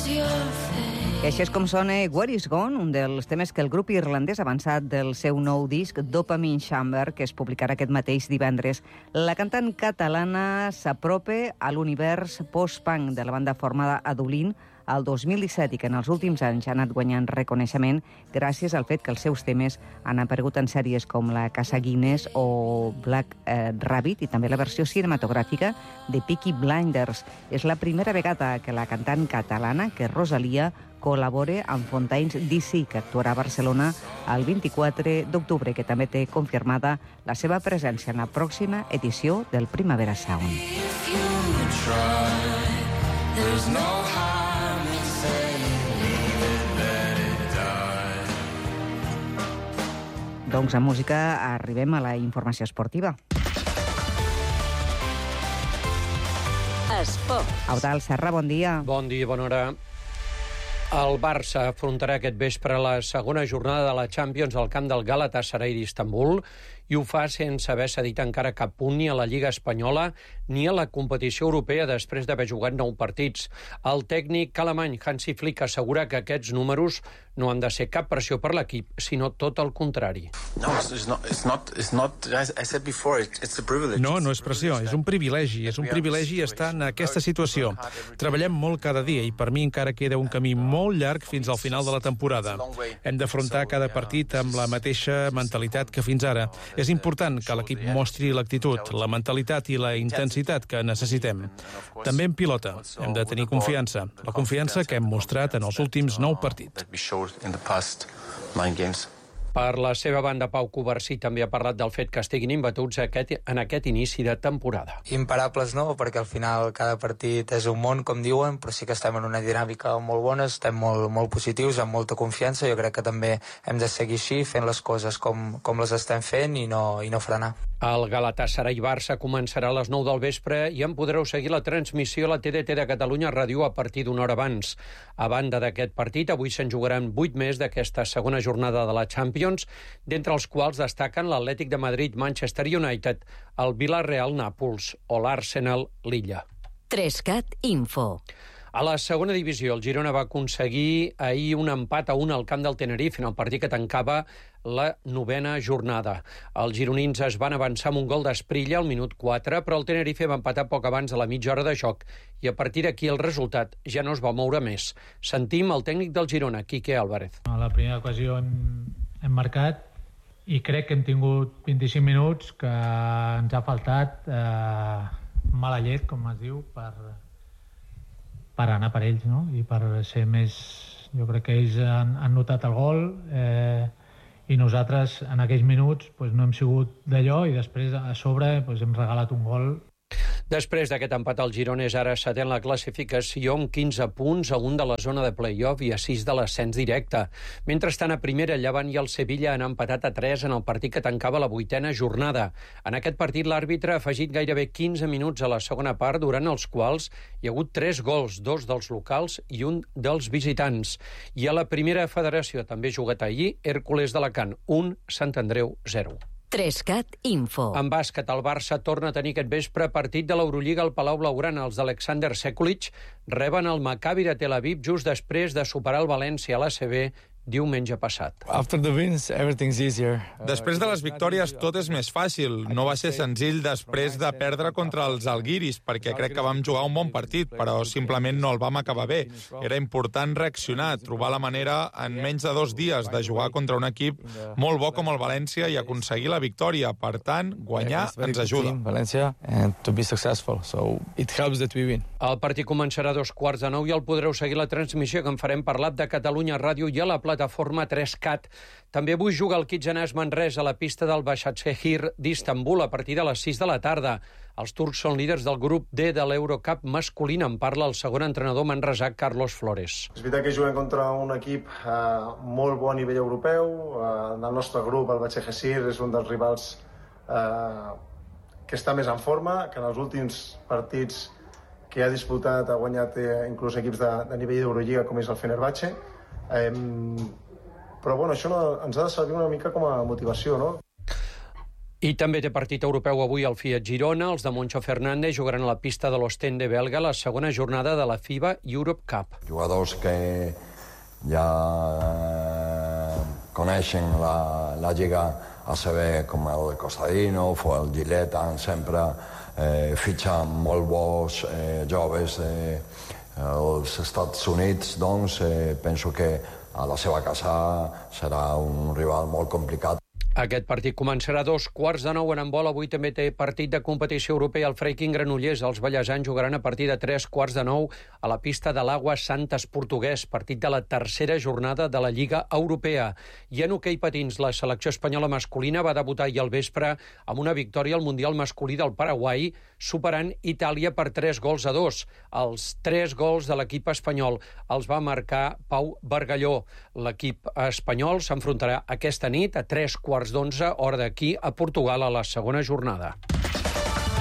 I així és com sona Where Is Gone, un dels temes que el grup irlandès ha avançat del seu nou disc Dopamine Chamber, que es publicarà aquest mateix divendres. La cantant catalana s'apropa a l'univers post-punk de la banda formada a Dublín al 2017 i que en els últims anys ha anat guanyant reconeixement gràcies al fet que els seus temes han aparegut en sèries com La Casa Guinness o Black Rabbit i també la versió cinematogràfica de Peaky Blinders. És la primera vegada que la cantant catalana, que és Rosalia, col·labora amb Fontaines DC, que actuarà a Barcelona el 24 d'octubre, que també té confirmada la seva presència en la pròxima edició del Primavera Sound. Doncs a música arribem a la informació esportiva. Esport. Eudald Serra, bon dia. Bon dia, bona hora. El Barça afrontarà aquest vespre la segona jornada de la Champions al camp del Galatasaray d'Istanbul i ho fa sense haver cedit encara cap punt ni a la Lliga Espanyola ni a la competició europea després d'haver jugat 9 partits. El tècnic alemany Hansi Flick assegura que aquests números no han de ser cap pressió per l'equip, sinó tot el contrari. No és pressió, és un privilegi. És un privilegi estar en aquesta situació. Treballem molt cada dia i per mi encara queda un camí molt llarg fins al final de la temporada. Hem d'afrontar cada partit amb la mateixa mentalitat que fins ara. És important que l'equip mostri l'actitud, la mentalitat i la intensitat que necessitem. També en pilota. Hem de tenir confiança. La confiança que hem mostrat en els últims 9 partits. Per la seva banda, Pau Covarsí també ha parlat del fet que estiguin imbatuts en aquest inici de temporada. Imparables no, perquè al final cada partit és un món, com diuen, però sí que estem en una dinàmica molt bona, estem molt positius, amb molta confiança. Jo crec que també hem de seguir així, fent les coses com les estem fent i no frenar. El Galatasaray-Barça començarà a les 9 del vespre i en podreu seguir la transmissió a la TDT de Catalunya Ràdio a partir d'una hora abans. A banda d'aquest partit, avui se'n jugaran 8 més d'aquesta segona jornada de la Champions, d'entre els quals destaquen l'Atlètic de Madrid, Manchester United, el Villarreal-Nàpols o l'Arsenal-Lilla. 3CAT Info. A la segona divisió, el Girona va aconseguir ahir un empat a 1 al camp del Tenerife en el partit que tancava la 9ª jornada. Els gironins es van avançar amb un gol d'Esprilla al minut 4, però el Tenerife va empatar poc abans de la mitja hora de joc i a partir d'aquí el resultat ja no es va moure més. Sentim el tècnic del Girona, Quique Álvarez. A la primera ocasió hem marcat i crec que hem tingut 25 minuts que ens ha faltat mala llet, com es diu, per anar per ells, no? I per ser més... Jo crec que ells han notat el gol i nosaltres en aquells minuts no hem sigut d'allò i després a sobre hem regalat un gol. Després d'aquest empat, el Girona és ara setè en la classificació amb 15 punts, a 1 de la zona de play-off i a 6 de l'ascens directe. Mentrestant, a primera, el Llevant i el Sevilla han empatat a 3 en el partit que tancava la 8ª jornada. En aquest partit, l'àrbitre ha afegit gairebé 15 minuts a la segona part, durant els quals hi ha hagut 3 gols, 2 dels locals i 1 dels visitants. I a la primera federació també ha jugat ahir Hèrcules d'Alacant, 1, Sant Andreu 0. 3CAT Info. En bàsquet, el Barça torna a tenir aquest vespre partit de l'Eurolliga al Palau Blaugrana. Els d'Alexander Sekulic reben el Maccabi de Tel Aviv just després de superar el València a l'ACB diumenge passat. Després de les victòries tot és més fàcil. No va ser senzill després de perdre contra els Algiris, perquè crec que vam jugar un bon partit, però simplement no el vam acabar bé. Era important reaccionar, trobar la manera en menys de 2 dies de jugar contra un equip molt bo com el València i aconseguir la victòria. Per tant, guanyar ens ajuda. El partit començarà a 8:45 i el podreu seguir la transmissió que en farem per l'app de Catalunya Ràdio i a la plataforma 3CAT. També avui juga el Kitgenàs Manresa a la pista del Başakşehir d'Istanbul a partir de les 6 de la tarda. Els turcs són líders del grup D de l'Eurocup masculina. En parla el segon entrenador manresà, Carlos Flores. És veritat que juguem contra un equip molt bo a nivell europeu. Del nostre grup, el Başakşehir és un dels rivals que està més en forma, que en els últims partits que ha disputat ha guanyat inclús equips de nivell d'Eurolliga com és el Fenerbahçe. Però bueno, això ens ha de servir una mica com a motivació, no? I també té partit europeu avui al Fiat Girona. Els de Moncho Fernández jugaran a la pista de l'Ostende belga la segona jornada de la FIBA Europe Cup. Jugadors que ja coneixen la Lliga ACB com el Kostadinov o el Gillette, sempre fitxen molt bons joves dels Estats Units, doncs penso que a la seva casa serà un rival molt complicat. Aquest partit començarà a 2:15 en handbol. Avui també té partit de competició europea al Freiking Granollers. Els ballesans jugaran a partir de 3:15 a la pista de l'Agua Santes Portuguès, partit de la tercera jornada de la Lliga Europea. I en hoquei patins, la selecció espanyola masculina va debutar ahir al vespre amb una victòria al Mundial masculí del Paraguai, superant Itàlia per 3-2. Els 3 gols de l'equip espanyol els va marcar Pau Bargalló. L'equip espanyol s'enfrontarà aquesta nit a 3:15, hora d'aquí, a Portugal, a la segona jornada.